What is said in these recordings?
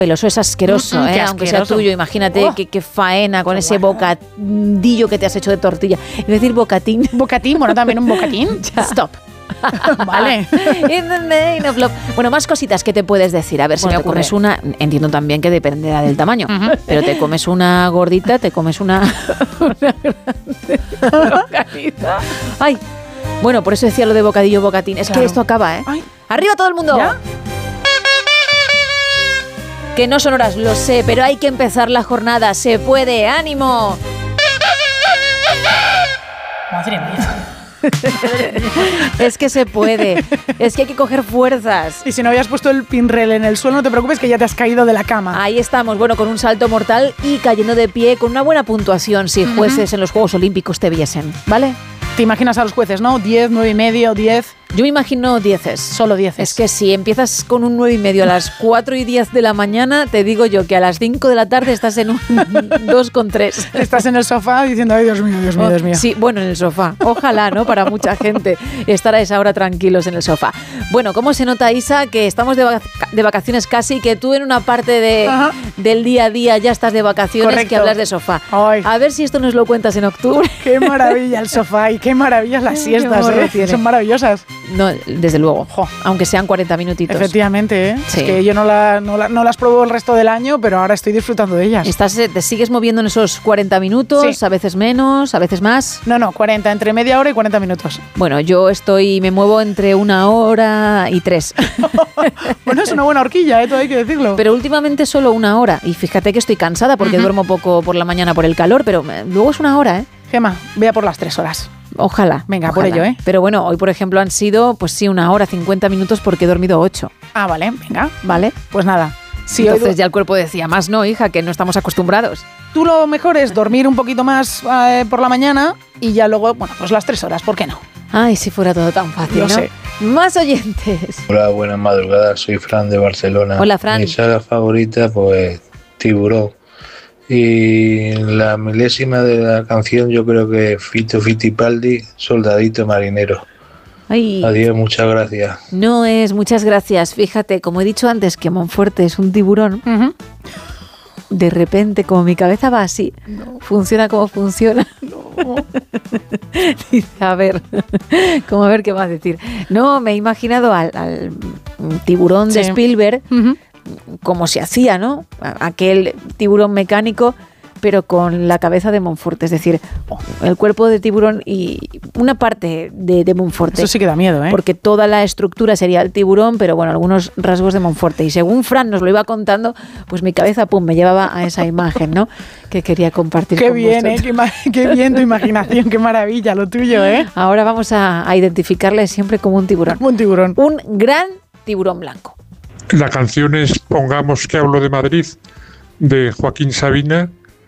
Eso es asqueroso, aunque sea tuyo. Imagínate qué faena con ese bocadillo que te has hecho de tortilla. Es decir, bocatín. Bocatín, bueno, también un bocatín. Stop. Vale. In the name of love. Bueno, más cositas que te puedes decir. A ver, si me ocurres una. Entiendo también que dependerá del tamaño. Pero te comes una gordita, te comes una grande. Ay. Bueno, por eso decía lo de bocadillo, bocatín. Es que esto acaba, Ay. ¡Arriba todo el mundo! ¿Ya? Que no son horas, lo sé, pero hay que empezar la jornada. ¡Se puede! ¡Ánimo! Madre mía. Es que se puede. Es que hay que coger fuerzas. Y si no habías puesto el pinrel en el suelo, no te preocupes que ya te has caído de la cama. Ahí estamos, bueno, con un salto mortal y cayendo de pie con una buena puntuación si jueces en los Juegos Olímpicos te viesen, ¿vale? Te imaginas a los jueces, ¿no? 10, 9,5, 10... Yo me imagino 10. Solo 10. Es que si empiezas con un 9,5 a las 4:10 de la mañana, te digo yo que a las 5 de la tarde estás en un 2,3. Estás en el sofá diciendo, ay, Dios mío, Dios mío, Dios mío. Sí, bueno, en el sofá. Ojalá, ¿no? Para mucha gente estar a esa hora tranquilos en el sofá. Bueno, ¿cómo se nota, Isa, que estamos de vacaciones casi, que tú en una parte del día a día ya estás de vacaciones? Correcto. Que hablas de sofá? Ay. A ver si esto nos lo cuentas en octubre. Qué maravilla el sofá y qué maravillas las siestas, Son maravillosas. No, desde luego, aunque sean 40 minutitos. Efectivamente, Sí. Es que yo no las pruebo el resto del año, pero ahora estoy disfrutando de ellas. ¿Te sigues moviendo en esos 40 minutos? Sí. A veces menos, a veces más. No, 40, entre media hora y 40 minutos. Bueno, yo me muevo entre 1 hora y 3. Bueno, es una buena horquilla, todo hay que decirlo. Pero últimamente solo 1 hora. Y fíjate que estoy cansada porque duermo poco por la mañana por el calor, pero luego es 1 hora, Gemma, voy a por las 3 horas. Ojalá. Venga, ojalá. por ello, Pero bueno, hoy por ejemplo han sido, pues sí, 1 hora, 50 minutos porque he dormido 8. Ah, vale, venga. Vale. Pues nada. Sí, entonces ya el cuerpo decía, más no, hija, que no estamos acostumbrados. Tú lo mejor es dormir un poquito más por la mañana y ya luego, bueno, pues las 3 horas, ¿por qué no? Ay, si fuera todo tan fácil, Lo ¿no? sé. Más oyentes. Hola, buenas madrugadas, soy Fran de Barcelona. Hola, Fran. Mi saga favorita, pues, Tiburón. Y la milésima de la canción yo creo que Fito Fittipaldi, Soldadito Marinero. Ay. Adiós, muchas gracias. No es, muchas gracias. Fíjate, como he dicho antes que Monforte es un tiburón, de repente, como mi cabeza va así, funciona como funciona. No. Dice, a ver qué va a decir. No, me he imaginado al tiburón de Spielberg, como se hacía, ¿no? Aquel tiburón mecánico, pero con la cabeza de Monforte, es decir, el cuerpo de tiburón y una parte de Monforte. Eso sí que da miedo, Porque toda la estructura sería el tiburón, pero bueno, algunos rasgos de Monforte. Y según Fran nos lo iba contando, pues mi cabeza, me llevaba a esa imagen, ¿no? Que quería compartir con vosotros. Qué bien, qué bien tu imaginación, qué maravilla lo tuyo, Ahora vamos a identificarle siempre como un tiburón. Un tiburón. Un gran tiburón blanco. La canción es Pongamos que hablo de Madrid, de Joaquín Sabina.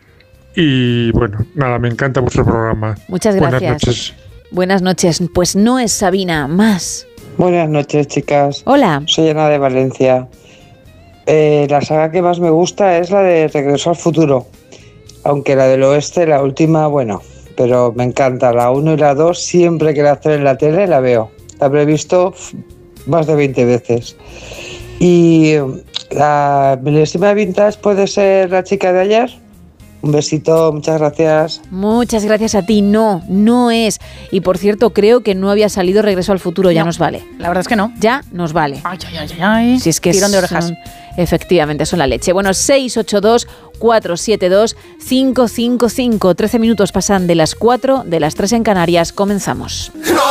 Y bueno, nada, me encanta vuestro programa. Muchas gracias. Buenas noches. Buenas noches. Pues no es Sabina, más. Buenas noches, chicas. Hola. Soy Ana de Valencia. La saga que más me gusta es la de Regreso al Futuro. Aunque la del oeste, la última, bueno, pero me encanta. La 1 y la 2, siempre que la hacen en la tele, la veo. La habré visto más de 20 veces. Y la milésima vintage puede ser La chica de ayer. Un besito, muchas gracias. Muchas gracias a ti. No es. Y por cierto, creo que no había salido Regreso al Futuro. Ya nos vale. La verdad es que no. Ya nos vale. Ay. Si es que tirón de orejas. Efectivamente, son la leche. Bueno, 682-472-555. 13 minutos pasan de las 4, de las 3 en Canarias. Comenzamos.